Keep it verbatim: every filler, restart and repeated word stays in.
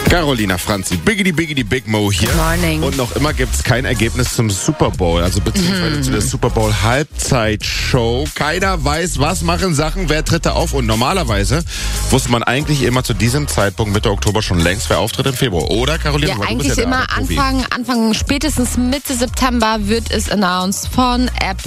Carolina Franzi, Biggity Biggity Big Mo hier. Good morning. Und noch immer gibt es kein Ergebnis zum Super Bowl, also beziehungsweise mm. zu der Super Bowl Halbzeitshow. Keiner weiß, was machen Sachen, wer tritt da auf. Und normalerweise wusste man eigentlich immer zu diesem Zeitpunkt Mitte Oktober schon längst, wer auftritt im Februar. Oder, Carolina? Ja, Weil eigentlich du bist ja immer der Profi. Anfang, Anfang, spätestens Mitte September wird es announced von Apple.